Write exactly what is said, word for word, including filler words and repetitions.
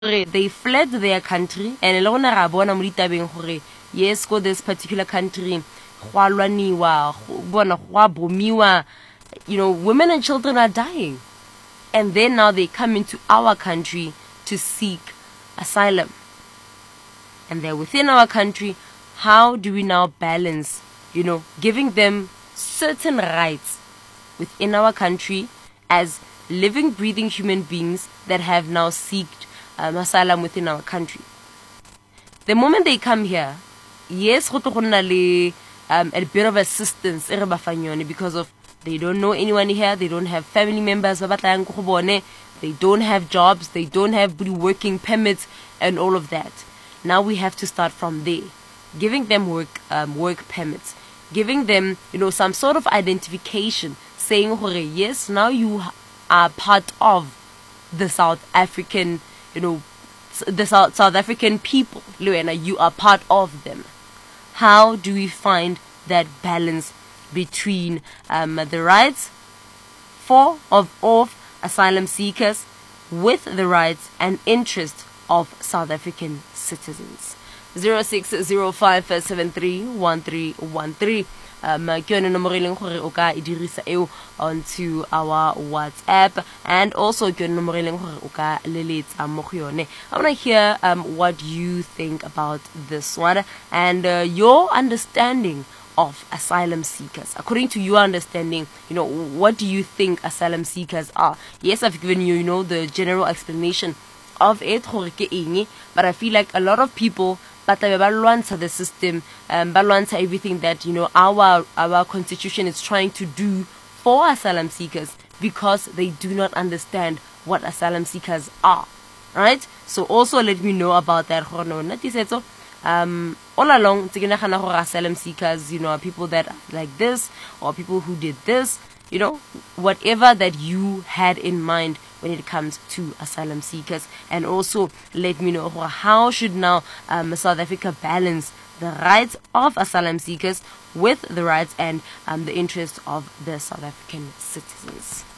They fled their country and le gona ra bona mo ditabeng gore yes go this particular country gwa lwaniwa bona gwa bomiwa, you know, women and children are dying, and then now they come into our country to seek asylum, and they're within our country. How do we now balance, you know, giving them certain rights within our country as living, breathing human beings that have now sought um, asylum within our country? The moment they come here, yes, go tlo gonna le um, a bit of assistance e re ba fang yone because of they don't know anyone here, they don't have family members ba batlang go bone, they don't have jobs, they don't have working permits and all of that. Now we have to start from there, giving them work um, work permits, giving them, you know, some sort of identification, saying yes, now you are part of the South African, you know, the South, South African people, Luena, you are part of them. How do we find that balance between um, the rights for of, of asylum seekers with the rights and interests of South African citizens? zero six zero five seven three one three one three. Um, onto our WhatsApp, and also I want to hear um, what you think about this one and uh, your understanding of asylum seekers. According to your understanding, you know, what do you think asylum seekers are? Yes, I've given you, you know, the general explanation of it, but I feel like a lot of people but the system, um, everything that, you know, our our constitution is trying to do for asylum seekers, because they do not understand what asylum seekers are. Right? So also let me know about that. Um, all along, asylum seekers, you know, are people that are like this, or people who did this, you know, whatever that you had in mind when it comes to asylum seekers. And also let me know how should now um, South Africa balance the rights of asylum seekers with the rights and um, the interests of the South African citizens.